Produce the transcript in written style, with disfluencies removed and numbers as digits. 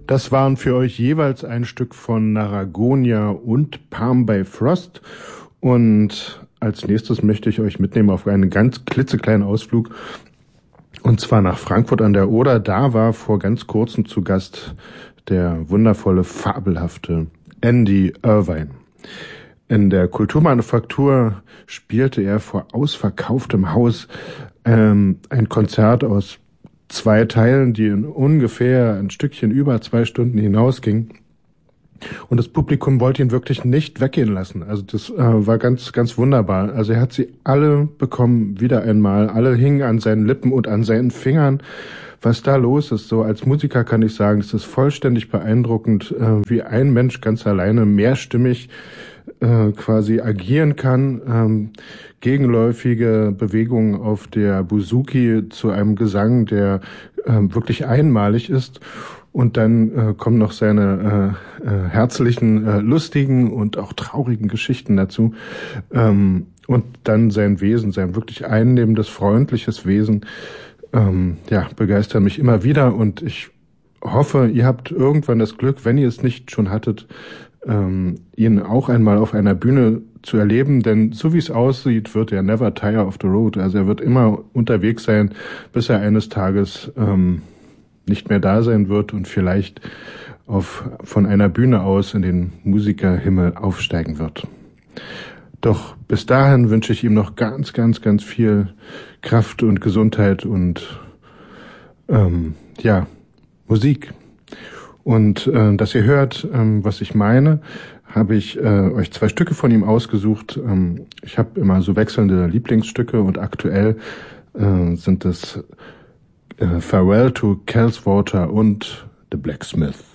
Das waren für euch jeweils ein Stück von Naragonia und Palm by Frost. Und als nächstes möchte ich euch mitnehmen auf einen ganz klitzekleinen Ausflug. Und zwar nach Frankfurt an der Oder. Da war vor ganz kurzem zu Gast der wundervolle, fabelhafte Andy Irvine. In der Kulturmanufaktur spielte er vor ausverkauftem Haus ein Konzert aus 2 Teilen, die in ungefähr ein Stückchen über 2 Stunden hinausgingen. Und das Publikum wollte ihn wirklich nicht weggehen lassen. Also das war ganz, ganz wunderbar. Also er hat sie alle bekommen, wieder einmal. Alle hingen an seinen Lippen und an seinen Fingern. Was da los ist, so als Musiker kann ich sagen, es ist vollständig beeindruckend, wie ein Mensch ganz alleine mehrstimmig quasi agieren kann. Gegenläufige Bewegungen auf der Bouzouki zu einem Gesang, der wirklich einmalig ist. Und dann kommen noch seine herzlichen, lustigen und auch traurigen Geschichten dazu. Und dann sein Wesen, sein wirklich einnehmendes, freundliches Wesen, begeistern mich immer wieder. Und ich hoffe, ihr habt irgendwann das Glück, wenn ihr es nicht schon hattet, ihn auch einmal auf einer Bühne zu erleben, denn so wie es aussieht, wird er never tire of the road. Also er wird immer unterwegs sein, bis er eines Tages nicht mehr da sein wird und vielleicht von einer Bühne aus in den Musikerhimmel aufsteigen wird. Doch bis dahin wünsche ich ihm noch ganz, ganz, ganz viel Kraft und Gesundheit und Musik. Und dass ihr hört, was ich meine, habe ich euch 2 Stücke von ihm ausgesucht. Ich habe immer so wechselnde Lieblingsstücke und aktuell sind es Farewell to Kelswater und The Blacksmith.